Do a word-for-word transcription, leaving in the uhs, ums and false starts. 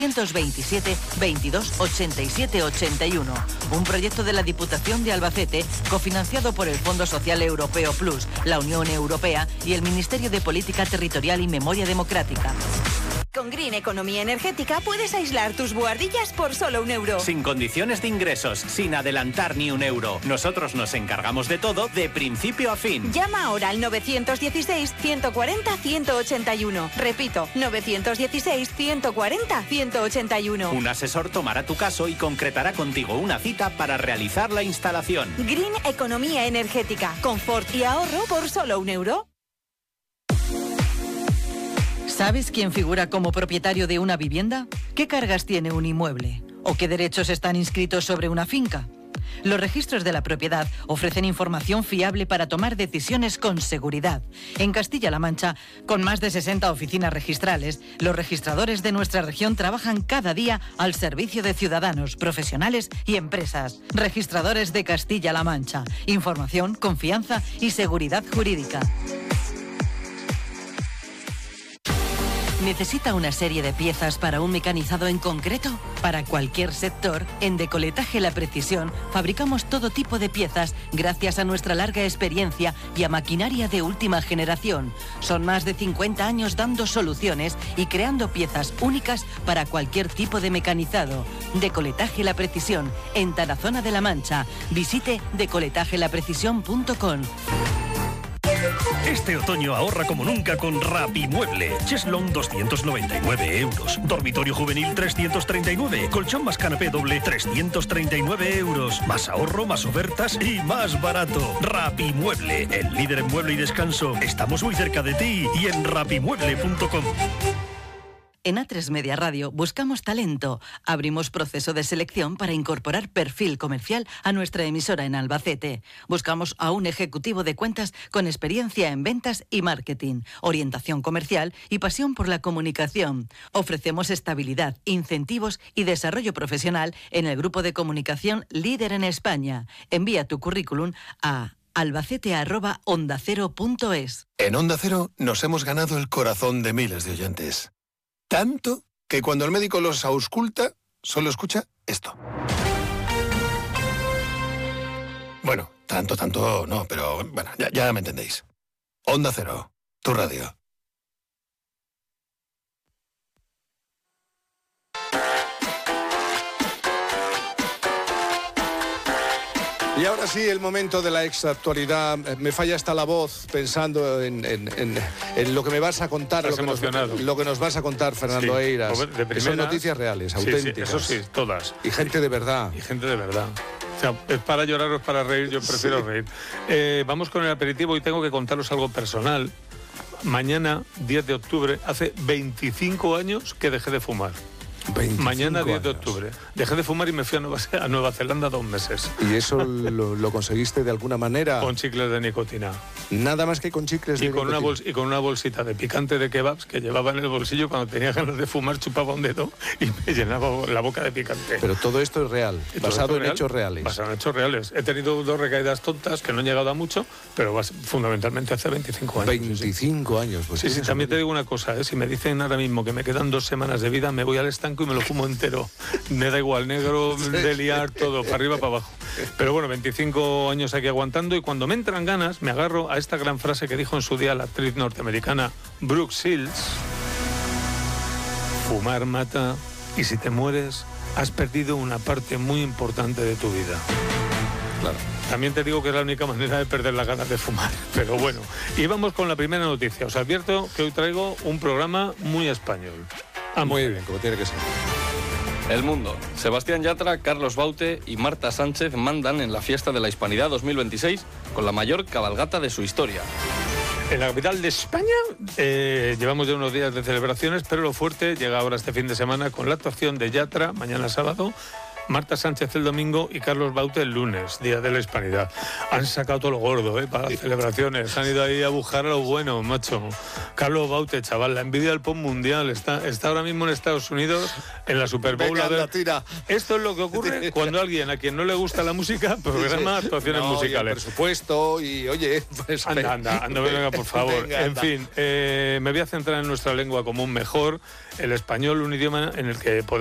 veintisiete veintidós ochenta y siete ochenta y uno. Un proyecto de la Diputación de Albacete cofinanciado por el Fondo Social Europeo Plus, la Unión Europea y el Ministerio de Política Territorial y Memoria Democrática. Con Green Economía Energética puedes aislar tus buhardillas por solo un euro. Sin condiciones de ingresos, sin adelantar ni un euro. Nosotros nos encargamos de todo de principio a fin. Llama ahora al novecientos dieciséis, ciento cuarenta, ciento ochenta y uno. Repito, novecientos dieciséis, ciento cuarenta, ciento ochenta y uno. Un asesor tomará tu caso y concretará contigo una cita para realizar la instalación. Green Economía Energética. Confort y ahorro por solo un euro. ¿Sabes quién figura como propietario de una vivienda? ¿Qué cargas tiene un inmueble? ¿O qué derechos están inscritos sobre una finca? Los registros de la propiedad ofrecen información fiable para tomar decisiones con seguridad. En Castilla-La Mancha, con más de sesenta oficinas registrales, los registradores de nuestra región trabajan cada día al servicio de ciudadanos, profesionales y empresas. Registradores de Castilla-La Mancha. Información, confianza y seguridad jurídica. ¿Necesita una serie de piezas para un mecanizado en concreto? Para cualquier sector, en Decoletaje La Precisión fabricamos todo tipo de piezas gracias a nuestra larga experiencia y a maquinaria de última generación. Son más de cincuenta años dando soluciones y creando piezas únicas para cualquier tipo de mecanizado. Decoletaje La Precisión, en Tarazona de la Mancha. Visite decoletaje la precisión punto com. Este otoño ahorra como nunca con Rapimueble. Cheslong doscientos noventa y nueve euros. Dormitorio juvenil trescientos treinta y nueve. Colchón más canapé doble trescientos treinta y nueve euros. Más ahorro, más ofertas y más barato. Rapimueble, el líder en mueble y descanso. Estamos muy cerca de ti y en rapimueble punto com. En A tres Media Radio buscamos talento. Abrimos proceso de selección para incorporar perfil comercial a nuestra emisora en Albacete. Buscamos a un ejecutivo de cuentas con experiencia en ventas y marketing, orientación comercial y pasión por la comunicación. Ofrecemos estabilidad, incentivos y desarrollo profesional en el grupo de comunicación líder en España. Envía tu currículum a albacete arroba onda cero punto es. En Onda Cero nos hemos ganado el corazón de miles de oyentes. Tanto que cuando el médico los ausculta, solo escucha esto. Bueno, tanto, tanto no, pero bueno, ya, ya me entendéis. Onda Cero, tu radio. Y ahora sí, el momento de la exactualidad. Me falla hasta la voz pensando en, en, en, en lo que me vas a contar, lo que, nos, lo que nos vas a contar, Fernando sí, Eiras. de primeras, son noticias reales, sí, auténticas. Sí, eso sí, todas. Y gente de verdad. Y gente de verdad. O sea, es para llorar o es para reír, yo prefiero sí. reír. Eh, vamos con el aperitivo y tengo que contaros algo personal. Mañana, diez de octubre, hace veinticinco años que dejé de fumar. Mañana diez de octubre. Dejé de fumar y me fui a Nueva, a Nueva Zelanda dos meses. ¿Y eso lo, lo conseguiste de alguna manera? Con chicles de nicotina. Nada más que con chicles y de con nicotina. Una bols, y con una bolsita de picante de kebabs que llevaba en el bolsillo. Cuando tenía ganas de fumar chupaba un dedo y me llenaba la boca de picante. Pero todo esto es real, basado en real, hechos reales. Basado en hechos reales. He tenido dos recaídas tontas que no han llegado a mucho, pero fundamentalmente hace veinticinco años. veinticinco sí. años. Pues sí, sí, también te digo una cosa, ¿eh? Si me dicen ahora mismo que me quedan dos semanas de vida, me voy al estanco y me lo fumo entero. Me da igual, negro, de liar, todo, para arriba, para abajo. Pero bueno, veinticinco años aquí aguantando y cuando me entran ganas, me agarro a esta gran frase que dijo en su día la actriz norteamericana Brooke Shields. Fumar mata y si te mueres, has perdido una parte muy importante de tu vida. Claro. También te digo que es la única manera de perder las ganas de fumar. Pero bueno, y vamos con la primera noticia. Os advierto que hoy traigo un programa muy español. Ah, muy bien, como tiene que ser. El Mundo. Sebastián Yatra, Carlos Baute y Marta Sánchez mandan en la Fiesta de la Hispanidad dos mil veintiséis con la mayor cabalgata de su historia. En la capital de España eh, llevamos ya unos días de celebraciones, pero lo fuerte llega ahora este fin de semana con la actuación de Yatra, mañana sábado, Marta Sánchez el domingo y Carlos Baute el lunes, Día de la Hispanidad. Han sacado todo lo gordo, ¿eh? Para las celebraciones. Han ido ahí a buscar a lo bueno, macho. Carlos Baute, chaval, la envidia del pop mundial. Está, está ahora mismo en Estados Unidos, en la Super Bowl. Venga, a ver. anda, tira. Esto es lo que ocurre cuando alguien a quien no le gusta la música programa actuaciones no, musicales. Y el presupuesto y, oye, pues... Anda, anda, anda, venga, por favor. Venga, en fin, eh, me voy a centrar en nuestra lengua común mejor, el español, un idioma en el que podemos